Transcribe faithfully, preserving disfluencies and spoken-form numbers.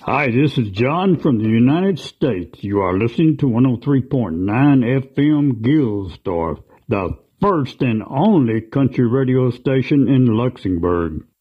Hi, this is John from the United States. You are listening to one oh three point nine F M Gilsdorf, the first and only country radio station in Luxembourg.